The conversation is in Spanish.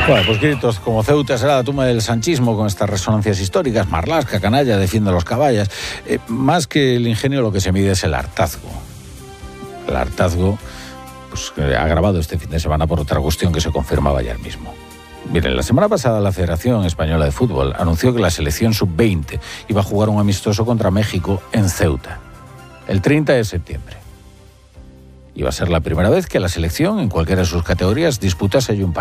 Bueno, pues gritos como Ceuta será la tumba del sanchismo con estas resonancias históricas. Marlaska, canalla, defiende a los caballas. Más que el ingenio, lo que se mide es el hartazgo. El hartazgo pues, agravado este fin de semana por otra cuestión que se confirmaba ayer mismo. Miren, la semana pasada la Federación Española de Fútbol anunció que la selección sub-20 iba a jugar un amistoso contra México en Ceuta, el 30 de septiembre. Iba a ser la primera vez que la selección, en cualquiera de sus categorías, disputase allí un partido.